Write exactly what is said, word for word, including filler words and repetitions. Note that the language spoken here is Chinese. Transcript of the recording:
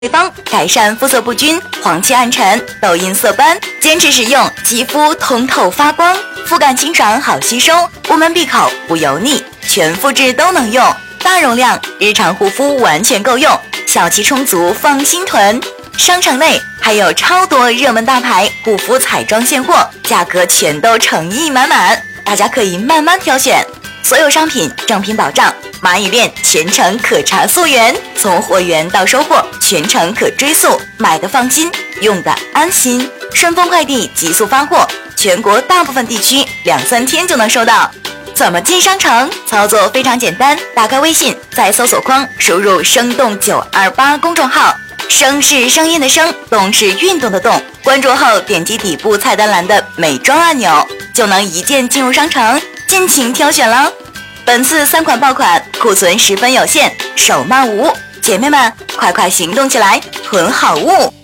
方改善肤色不均、黄气暗沉、痘印色斑，坚持使用，肌肤通透发光，肤感清爽好吸收，无门闭口不油腻，全肤质都能用，大容量，日常护肤完全够用，小气充足放心囤。商城内还有超多热门大牌护肤彩妆现货，价格全都诚意满满，大家可以慢慢挑选。所有商品正品保障，蚂蚁链全程可查溯源，从货源到收货全程可追溯，买的放心，用的安心。顺丰快递急速发货，全国大部分地区两三天就能收到。怎么进商城？操作非常简单，打开微信，在搜索框输入生动九二八公众号，声是声音的声，动是运动的动，关注后点击底部菜单栏的美妆按钮，就能一键进入商城，尽情挑选了。本次三款爆款库存十分有限，手慢无，姐妹们快快行动起来，囤好物。